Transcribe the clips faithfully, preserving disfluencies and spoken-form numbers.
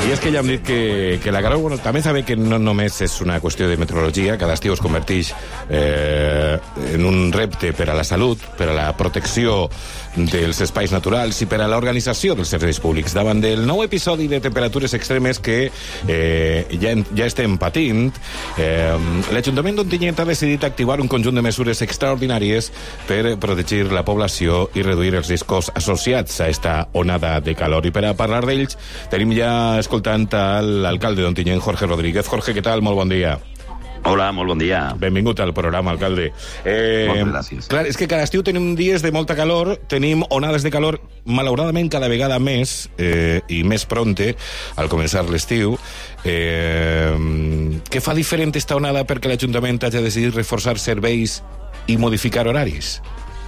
I és que ja hem dit que, que la calor, bueno, també sabe que no només és una qüestió de meteorologia, cada estiu es converteix eh, en un repte per a la salut, per a la protecció dels espais naturals i per a l'organització dels serveis públics. Davant del nou episodi de temperatures extremes que eh, ja, ja estem patint, eh, l'Ajuntament d'Ontinyent ha decidit activar un conjunt de mesures extraordinàries per protegir la població i reduir els riscos associats a esta onada de calor. I per a parlar d'ells tenim ja escoltant a l'alcalde d'Ontinyent, Jorge Rodríguez. Jorge, què tal? Molt bon dia. Hola, molt bon dia. Benvingut al programa, alcalde. Eh, Moltes gràcies. Clar, és que cada estiu tenim dies de molta calor, tenim onades de calor, malauradament cada vegada més, eh, i més pronte, al començar l'estiu. Eh, què fa diferent esta onada perquè l'Ajuntament hagi decidit reforçar serveis i modificar horaris?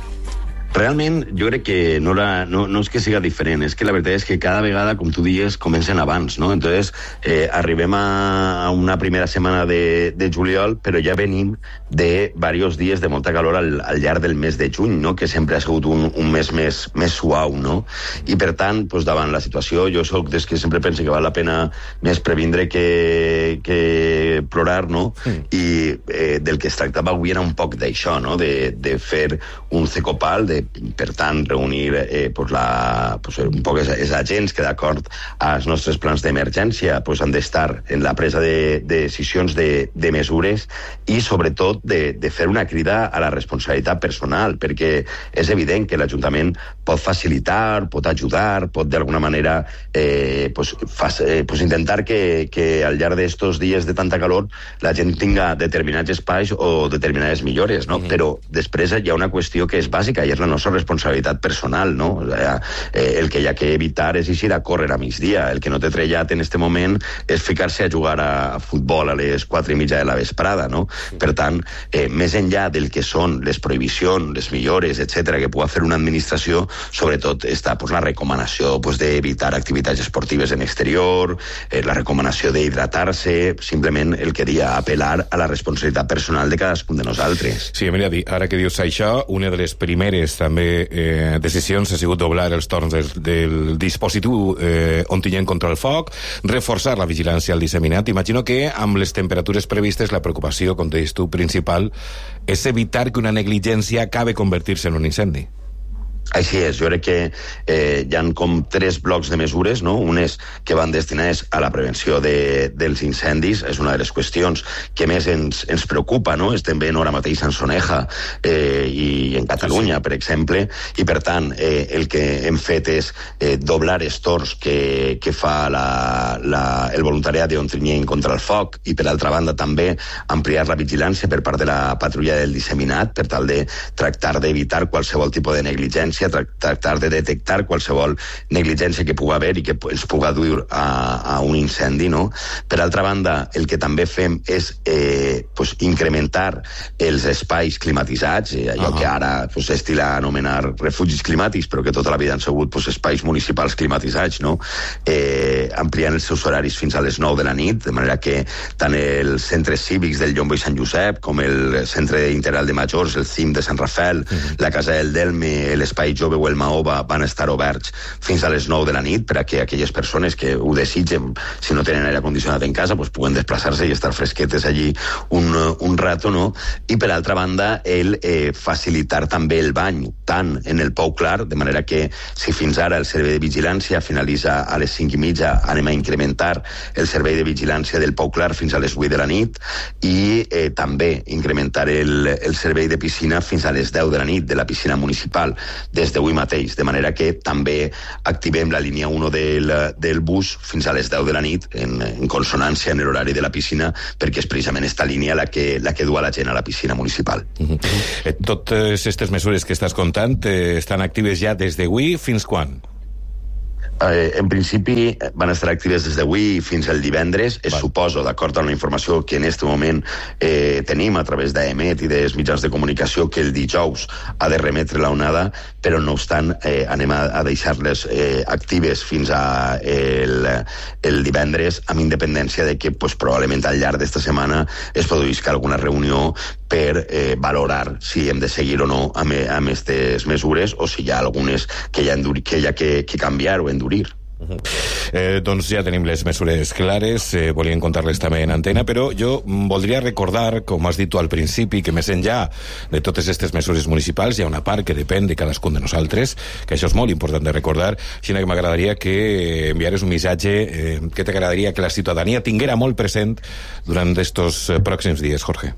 Realment, jo crec que no, la, no, no és que siga diferent, és que la veritat és que cada vegada, com tu dies, comencen abans, no? Entonces, eh, arribem a una primera setmana de, de juliol, però ja venim de diversos dies de molta calor al, al llarg del mes de juny, no? Que sempre ha sigut un, un mes més, més suau, no? I, per tant, doncs, davant la situació, jo soc des que sempre penso que val la pena més previndre que, que plorar, no? Mm. I eh, del que es tractava avui era un poc d'això, no? De, de fer un cecopal, de per tant, reunir eh, pues la, pues un poc els, els agents que, d'acord als nostres plans d'emergència, pues han d'estar en la presa de, de decisions de, de mesures i, sobretot, de, de fer una crida a la responsabilitat personal, perquè és evident que l'Ajuntament pot facilitar, pot ajudar, pot d'alguna manera eh, pues, fas, eh, pues intentar que, que al llarg d'estos dies de tanta calor la gent tinga determinats espais o determinades millores, no? Mm-hmm. Però després hi ha una qüestió que és bàsica i és la nostra responsabilitat personal, no? O sea, eh, el que hi ha que evitar és eixir a córrer a migdia. El que no té trellat en este moment és ficar-se a jugar a, a futbol a les quatre i mitja de la vesprada, no? Per tant, eh, més enllà del que són les prohibicions, les millores, etcètera, que pugui fer una administració, sobretot està pues, la recomanació pues, d'evitar activitats esportives en exterior, eh, la recomanació d'hidratar-se, simplement el que dia apel·lar a la responsabilitat personal de cadascun de nosaltres. Sí, mira, ara que dius això, una de les primeres també eh, decisions ha sigut doblar els torns del, del dispositiu eh, Ontinyent contra el foc, reforçar la vigilància al disseminat. Imagino que amb les temperatures previstes la preocupació, com deies tu, principal és evitar que una negligència acabe convertir-se en un incendi. Així és, jo crec que eh, hi ha com tres blocs de mesures, no? Un és que van destinats a la prevenció de, dels incendis, és una de les qüestions que més ens, ens preocupa, no? Estem veient ara mateix en Soneja eh, i en Catalunya, per exemple, i per tant eh, el que hem fet és eh, doblar els torns que, que fa la, la, el voluntariat d'Ontinyent contra el foc i, per altra banda, també ampliar la vigilància per part de la patrulla del disseminat per tal de tractar d'evitar qualsevol tipus de negligència, tractar de detectar qualsevol negligència que pugui haver i que ens pugui dur a, a un incendi, no? Per altra banda, el que també fem és eh, pues, incrementar els espais climatitzats, eh, allò uh-huh. que ara pues, estila anomenar refugis climàtics, però que tota la vida han sigut pues, espais municipals climatitzats, no? Eh, ampliant els seus horaris fins a les nou de la nit, de manera que tant els centres cívics del Llombo i Sant Josep com el centre integral de majors, el C I M de Sant Rafael, uh-huh. la Casa del Delme, l'espai Jove o el Mahova van estar oberts fins a les nou de la nit per a que aquelles persones que ho desitgen, si no tenen aire condicionat en casa, pues, puguen desplaçar-se i estar fresquetes allí un, un rato, no? I per altra banda, el eh, facilitar també el bany, tant en el Pou Clar, de manera que si fins ara el servei de vigilància finalitza a les cinc i mitja, anem a incrementar el servei de vigilància del Pou Clar fins a les vuit de la nit i eh, també incrementar el, el servei de piscina fins a les deu de la nit de la piscina municipal, des d'avui mateix, de manera que també activem la línia u del, del bus fins a les deu de la nit, en, en consonància en l'horari de la piscina, perquè és precisament esta línia la que, la que du a la gent a la piscina municipal. Uh-huh. eh, totes aquestes mesures que estàs contant eh, estan actives ja des d'avui fins quan? Eh, en principi van estar actives des d'avui fins al divendres. Es vale. Suposo, d'acord amb la informació que en aquest moment eh, tenim a través d'Emet i dels mitjans de comunicació, que el dijous ha de remetre la onada, però no obstant eh, anem a, a deixar-les eh, actives fins a el, el divendres, amb independència de que pues, probablement al llarg d'esta setmana es produïsca alguna reunió per eh, valorar si hem de seguir o no amb aquestes mesures o si hi ha algunes que hi ha, endur- que, hi ha que, que canviar o endurir. Uh-huh. Eh, doncs ja tenim les mesures clares, eh, volíem contar-les també en antena, però jo voldria recordar, com has dit tu al principi, que més enllà de totes aquestes mesures municipals hi ha una part que depèn de cadascun de nosaltres, que això és molt important de recordar, així que m'agradaria que enviares un missatge eh, que t'agradaria que la ciutadania tinguera molt present durant estos pròxims dies, Jorge.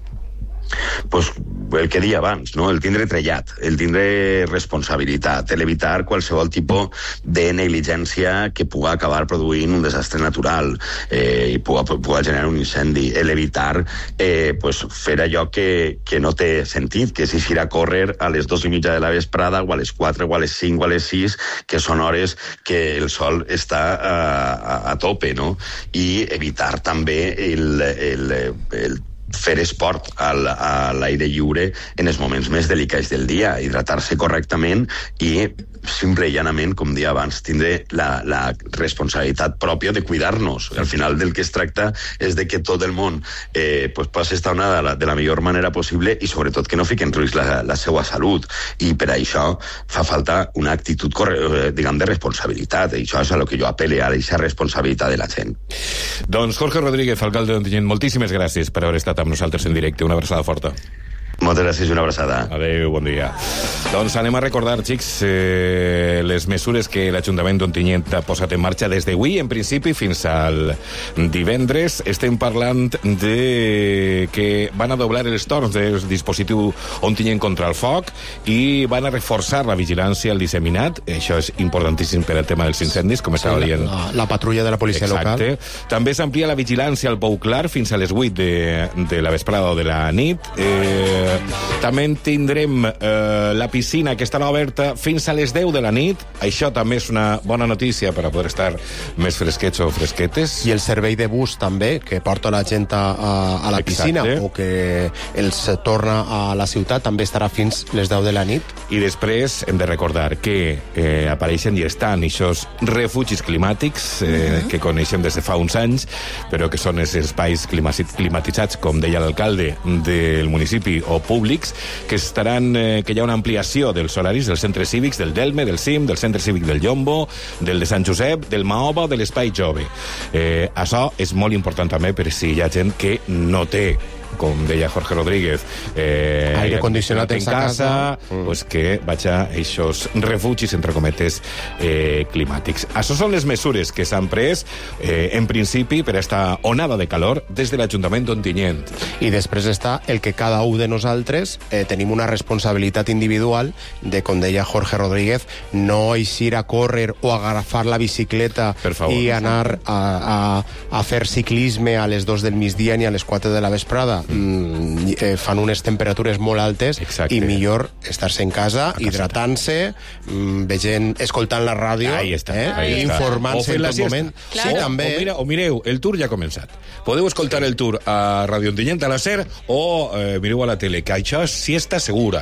Pues el que deia abans, no? El tindre trellat, el tindre responsabilitat, el evitar qualsevol tipus de negligència que pugui acabar produint un desastre natural eh, i pugui, pugui generar un incendi, el evitar eh, pues, fer allò que, que no té sentit, que és eixir a córrer a les dos i mitja de la vesprada o a les quatre o a les cinc o a les sis, que són hores que el sol està a, a, a tope, no? I evitar també el, el, el fer esport al, a l'aire lliure en els moments més delicats del dia, hidratar-se correctament i simple i llanament, com dia abans, tindre la, la responsabilitat pròpia de cuidar-nos. Al final del que es tracta és de que tot el món eh, pues, passi esta onada de la, de la millor manera possible i sobretot que no fiqui en risc la, la seva salut. I per això fa falta una actitud corre, diguem, de responsabilitat. I això és a lo que jo apel·le, a aquesta responsabilitat de la gent. Doncs Jorge Rodríguez, alcalde d'Ontinyent, moltíssimes gràcies per haver estat amb nosaltres en directe. Una abraçada forta. Moltes gràcies i una abraçada. Adéu, bon dia. Doncs anem a recordar, xics, eh, les mesures que l'Ajuntament d'Ontinyent ha posat en marxa des d'avui, en principi, fins al divendres. Estem parlant de que van a doblar els torns del dispositiu Ontinyent contra el foc i van a reforçar la vigilància al disseminat. Això és importantíssim per al tema dels incendis, com estava dient. La, la patrulla de la policia Exacte. local. També s'amplia la vigilància al Pou Clar fins a les vuit de, de la vesprada o de la nit. Eh, també tindrem eh, la piscina que estarà oberta fins a les deu de la nit. Això també és una bona notícia per a poder estar més fresquets o fresquetes. I el servei de bus també, que porta la gent a, a la piscina Exacte. o que els torna a la ciutat, també estarà fins les deu de la nit. I després hem de recordar que eh, apareixen i estan aquests refugis climàtics eh, uh-huh. que coneixem des de fa uns anys, però que són els espais climatitzats, com deia l'alcalde del municipi, o públics, que estaran eh, que hi ha una ampliació dels horaris dels centres cívics del Delme, del Cim, del centre cívic del Llombo, del de Sant Josep, del Maoba o de l'Espai Jove. Eh, això és molt important també per si hi ha gent que no té, com deia Jorge Rodríguez, eh, aire condicionat en casa, casa mm. pues que vaig a aquests refugis, entre cometes, eh, climàtics. Això són les mesures que s'han pres, eh, en principi, per esta onada de calor des de l'Ajuntament d'Ontinyent. I després està el que cada un de nosaltres eh, tenim una responsabilitat individual de, com deia Jorge Rodríguez, no eixir a córrer o a agafar la bicicleta favor, i anar a, a, a fer ciclisme a les dos del migdia ni a les quatre de la vesprada. Mm, eh, fan unes temperatures molt altes. Exacte. I millor estar-se en casa, casa hidratant-se, mm, veient, escoltant la ràdio, ahí està, eh, ahí està. informant-se en tot siesta. moment. Claro. Sí, O, també. o, mira, o mireu, el tour ja ha començat. Podeu escoltar el tour a Radio Ontinyent a la SER o eh, mireu a la tele, que això és siesta segura.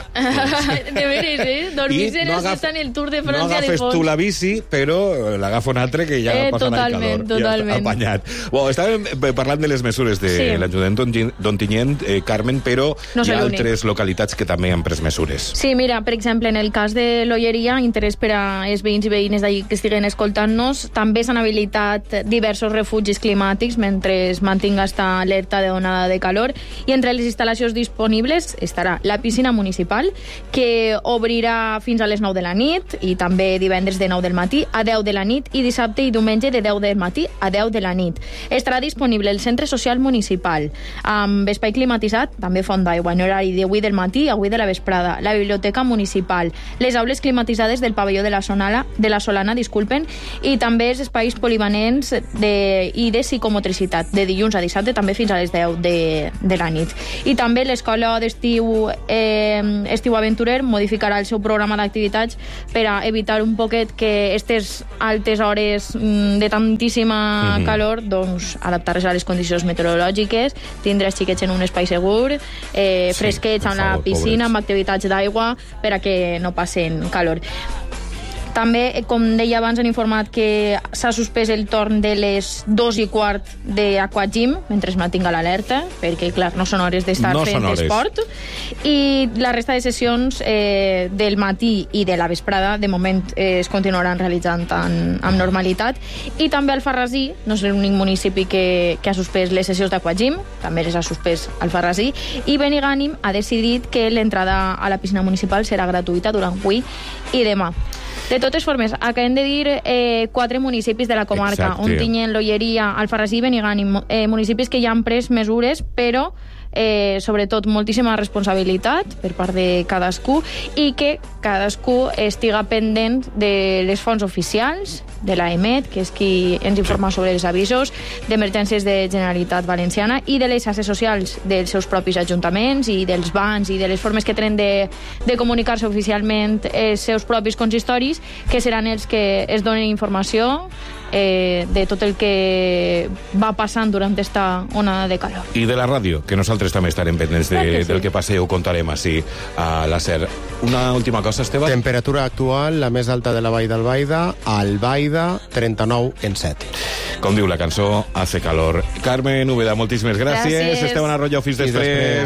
De veres, eh? Dormir-se no agaf- en el Tour de No França de agafes fons. tu la bici, però l'agafa un altre que ja Eh, passarà el totalment, calor. totalment. Ja està apanyat. Bueno, estàvem eh, parlant de les mesures de Sí. l'Ajuntament d'Onti- d'Ontinyent, eh, Carmen, però No hi ha és l'únic. altres localitats que també han pres mesures. Sí, mira, per exemple, en el cas de l'Olleria, interès per a els veïns i veïnes d'allí que estiguen escoltant-nos, també s'han habilitat diversos refugis climàtics mentre es mantinga esta alerta de onada de calor, i entre les instal·lacions disponibles estarà la piscina municipal, que obrirà fins a les nou de la nit, i també divendres de nou del matí a deu de la nit, i dissabte i diumenge de deu del matí a deu de la nit. Estarà disponible el centre social municipal, amb espai climatitzat, també font d'aigua, en horari de vuit del matí a vuit de la vesprada, la biblioteca municipal, les aules climatitzades del pavelló de la Solana, de la Solana, disculpen, i també els espais polivalents de, i de psicomotricitat, de dilluns a dissabte, també fins a les deu de, de la nit. I també l'escola d'estiu eh, Estiu Aventurer modificarà el seu programa d'activitats per a evitar un poquet que aquestes altes hores mm, de tantíssima mm-hmm. calor, doncs adaptar-se a les condicions meteorològiques, tindre els xiquets en un espai segur, eh, Sí, fresquets per amb la favor, piscina, pobrets. amb activitats d'aigua, per a que no passen calor. També, com deia abans, han informat que s'ha suspès el torn de les dos i quart d'Aquagym, mentre es mantinga l'alerta, perquè, clar, no són hores d'estar no fent esport. I la resta de sessions eh, del matí i de la vesprada, de moment, eh, es continuaran realitzant en, amb normalitat. I també Alfarrasí, no és l'únic municipi que, que ha suspès les sessions d'Aquagym, també les ha suspès Alfarrasí, i Benigànim ha decidit que l'entrada a la piscina municipal serà gratuïta durant avui i demà. De totes formes, acabem de dir eh, quatre municipis de la comarca, Exacte. Ontinyent, Lolleria, Alfarrasí i Benigànim, eh, municipis que ja han pres mesures, però eh, sobretot moltíssima responsabilitat per part de cadascú i que cadascú estiga pendent de les fonts oficials, de l'A E M E T, que és qui ens informa sobre els avisos d'emergències de Generalitat Valenciana, i de les xarxes socials dels seus propis ajuntaments i dels bans i de les formes que tenen de, de comunicar-se oficialment els seus propis consistoris, que seran els que es donen informació eh, de tot el que va passant durant esta onada de calor. I de la ràdio, que nosaltres també estarem pendents de, que sí. del que passi, ho contarem així a la SER. Una última cosa, Esteve. Temperatura actual, la més alta de la Vall d'Albaida, Albaida, trenta-nou en set. Com diu la cançó, hace calor. Carmen Úbeda, moltíssimes gràcies. Gràcies. Esteban Arroyo, fins Fins després. després.